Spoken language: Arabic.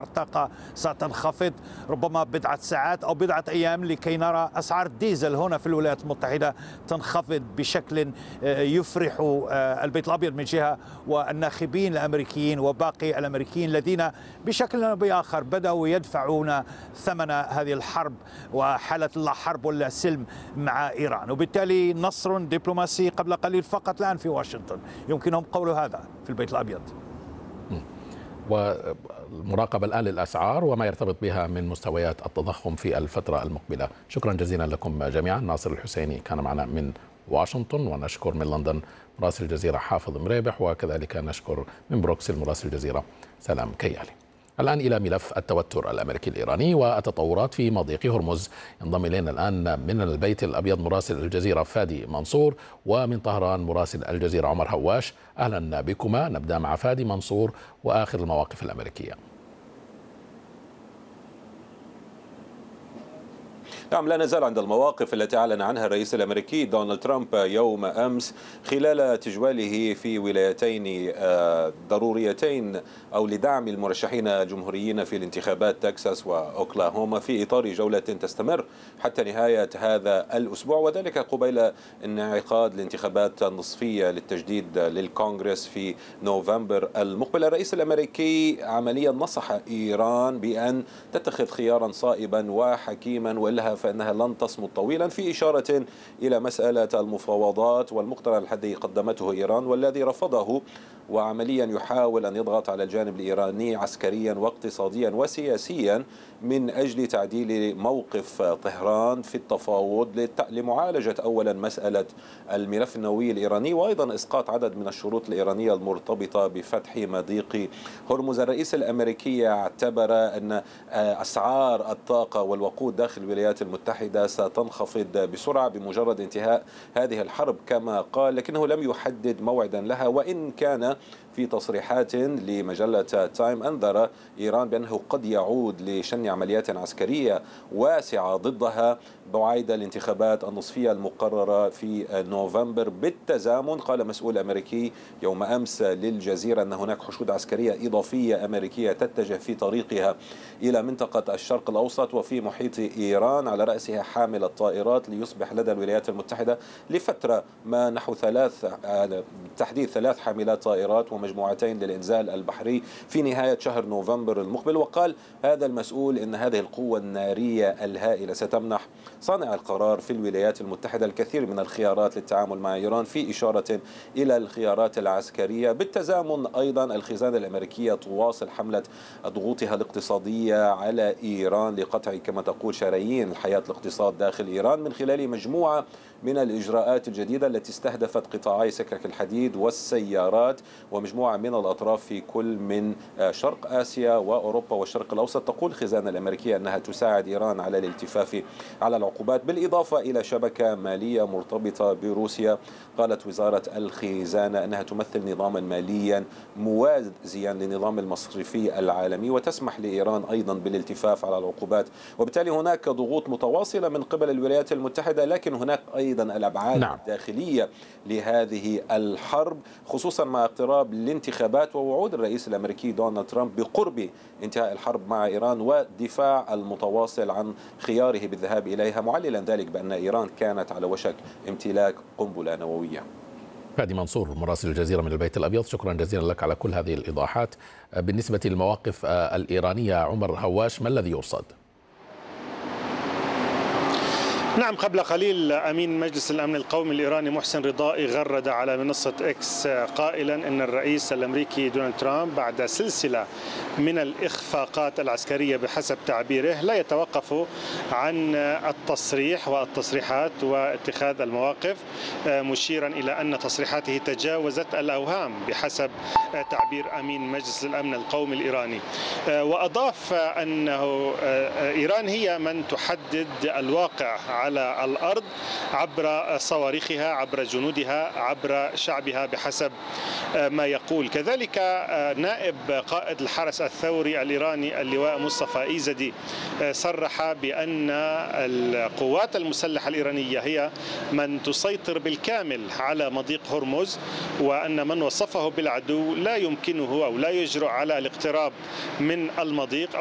الطاقة ستنخفض ربما بضعة ساعات أو بضعة أيام لكي نرى أسعار الديزل هنا في الولايات المتحدة تنخفض بشكل يفرح البيت الأبيض من جهة والناخبين الأمريكيين وباقي الأمريكيين الذين بشكل أو بآخر بدأوا يدفعون ثمن هذه الحرب وحالة اللا حرب ولا سلم مع إيران، وبالتالي نصر دبلوماسي قبل قليل فقط الآن في واشنطن يمكنهم قول هذا في البيت الأبيض. والمراقبة الآن للأسعار وما يرتبط بها من مستويات التضخم في الفترة المقبلة. شكرا جزيلا لكم جميعا. ناصر الحسيني كان معنا من واشنطن، ونشكر من لندن مراسل الجزيرة حافظ مريبح، وكذلك نشكر من بروكسل مراسل الجزيرة سلام كيالي. الآن إلى ملف التوتر الأمريكي الإيراني والتطورات في مضيق هرمز. ينضم إلينا الآن من البيت الأبيض مراسل الجزيرة فادي منصور، ومن طهران مراسل الجزيرة عمر هواش. أهلا بكما. نبدأ مع فادي منصور وآخر المواقف الأمريكية. نعم، لا نزال عند المواقف التي أعلن عنها الرئيس الأمريكي دونالد ترامب يوم أمس خلال تجواله في ولايتين ضروريتين أو لدعم المرشحين الجمهوريين في الانتخابات تكساس وأوكلاهوما في إطار جولة تستمر حتى نهاية هذا الأسبوع، وذلك قبيل انعقاد الانتخابات النصفية للتجديد للكونغرس في نوفمبر المقبل. الرئيس الأمريكي عمليا نصح إيران بأن تتخذ خيارا صائبا وحكيما وإلا فإنها لن تصمد طويلا، في إشارة إلى مسألة المفاوضات والمقترح الذي قدمته إيران والذي رفضه، وعمليا يحاول أن يضغط على الجانب الإيراني عسكريا واقتصاديا وسياسيا من أجل تعديل موقف طهران في التفاوض لمعالجة أولا مسألة الملف النووي الإيراني، وأيضا إسقاط عدد من الشروط الإيرانية المرتبطة بفتح مضيق هرمز. الرئيس الأمريكي اعتبر أن أسعار الطاقة والوقود داخل الولايات المتحدة ستنخفض بسرعة بمجرد انتهاء هذه الحرب كما قال، لكنه لم يحدد موعدا لها، وإن كان في تصريحات لمجلة تايم أنذر إيران بأنه قد يعود لشن عمليات عسكرية واسعة ضدها بعد الانتخابات النصفية المقررة في نوفمبر بالتزامن. قال مسؤول أمريكي يوم أمس للجزيرة أن هناك حشود عسكرية إضافية أمريكية تتجه في طريقها إلى منطقة الشرق الأوسط وفي محيط إيران، على رأسها حامل الطائرات، ليصبح لدى الولايات المتحدة لفترة ما نحو تحديد 3 حاملات طائرات ومجموعتين للإنزال البحري في نهاية شهر نوفمبر المقبل. وقال هذا المسؤول إن هذه القوة النارية الهائلة ستمنح صانع القرار في الولايات المتحدة الكثير من الخيارات للتعامل مع إيران، في إشارة إلى الخيارات العسكرية. بالتزامن أيضا الخزانة الأمريكية تواصل حملة ضغوطها الاقتصادية على إيران لقطع كما تقول شرايين الحياة الاقتصاد داخل إيران من خلال مجموعة من الإجراءات الجديدة التي استهدفت قطاعي سكك الحديد والسيارات ومجموعة من الأطراف في كل من شرق آسيا وأوروبا والشرق الأوسط. تقول الخزانة الأمريكية أنها تساعد إيران على الالتفاف على العقوبات، بالإضافة إلى شبكة مالية مرتبطة بروسيا. قالت وزارة الخزانة أنها تمثل نظاما ماليا موازيا للنظام المصرفي العالمي وتسمح لإيران أيضا بالالتفاف على العقوبات، وبالتالي هناك ضغوط متواصلة من قبل الولايات المتحدة، لكن هناك أيضا الأبعاد الداخلية لهذه الحرب، خصوصا مع اقتراب الانتخابات ووعود الرئيس الأمريكي دونالد ترامب بقرب انتهاء الحرب مع إيران والدفاع المتواصل عن خياره بالذهاب إليها، معللا ذلك بأن إيران كانت على وشك امتلاك قنبلة نووية. فادي منصور مراسل الجزيرة من البيت الأبيض، شكرا جزيلا لك على كل هذه الإيضاحات. بالنسبة للمواقف الإيرانية عمر هواش، ما الذي يرصد؟ نعم، قبل قليل أمين مجلس الأمن القومي الإيراني محسن رضائي غرد على منصة إكس قائلا أن الرئيس الأمريكي دونالد ترامب بعد سلسلة من الإخفاقات العسكرية بحسب تعبيره لا يتوقف عن التصريح والتصريحات واتخاذ المواقف، مشيرا إلى أن تصريحاته تجاوزت الأوهام بحسب تعبير أمين مجلس الأمن القومي الإيراني. وأضاف أنه إيران هي من تحدد الواقع على الأرض عبر صواريخها، عبر جنودها، عبر شعبها بحسب ما يقول. كذلك نائب قائد الحرس الثوري الإيراني اللواء مصطفى إيزدي صرح بأن القوات المسلحة الإيرانية هي من تسيطر بالكامل على مضيق هرمز، وأن من وصفه بالعدو لا يمكنه أو لا يجرؤ على الاقتراب من المضيق